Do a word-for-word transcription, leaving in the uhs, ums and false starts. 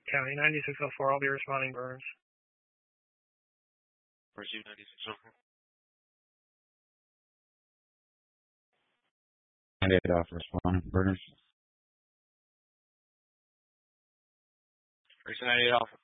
County ninety-six oh four, I'll be responding Burns. Pursuit ninety-six oh four. ninety-eight Alpha responding Burners. Pursuit ninety-eight Alpha.